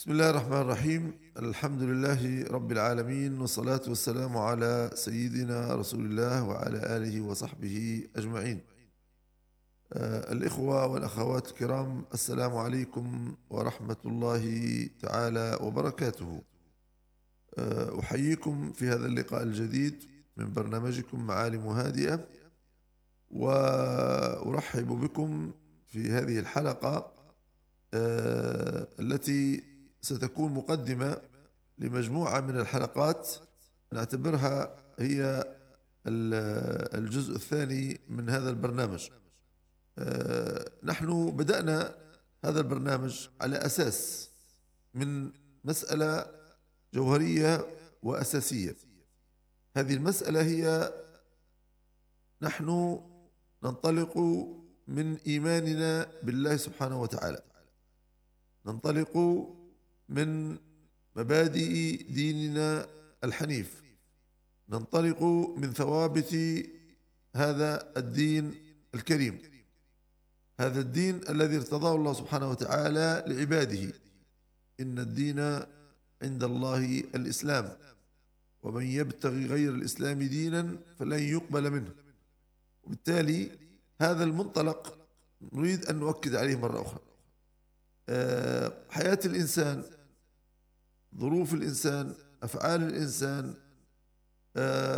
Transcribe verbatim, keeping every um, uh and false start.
بسم الله الرحمن الرحيم. الحمد لله رب العالمين، والصلاة والسلام على سيدنا رسول الله وعلى آله وصحبه أجمعين. آه الإخوة والأخوات الكرام، السلام عليكم ورحمة الله تعالى وبركاته. آه أحييكم في هذا اللقاء الجديد من برنامجكم معالم هادئة، وأرحب بكم في هذه الحلقة آه التي ستكون مقدمة لمجموعة من الحلقات نعتبرها هي الجزء الثاني من هذا البرنامج. نحن بدأنا هذا البرنامج على أساس من مسألة جوهرية وأساسية. هذه المسألة هي نحن ننطلق من إيماننا بالله سبحانه وتعالى، ننطلق من مبادئ ديننا الحنيف، ننطلق من ثوابت هذا الدين الكريم، هذا الدين الذي ارتضاه الله سبحانه وتعالى لعباده. إن الدين عند الله الإسلام، ومن يبتغي غير الإسلام دينا فلن يقبل منه. وبالتالي هذا المنطلق نريد أن نؤكد عليه مرة أخرى. أه حياة الإنسان، ظروف الإنسان، أفعال الإنسان، أه